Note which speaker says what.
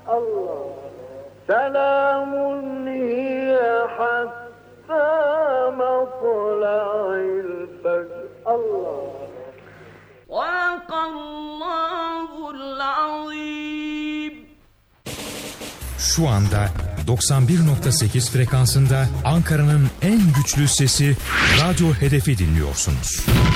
Speaker 1: Selamun hiye hatta matla'il fecr. Sadakallahul azim.
Speaker 2: Şu anda 91.8 frekansında Ankara'nın en güçlü sesi Radyo Hedef'i dinliyorsunuz.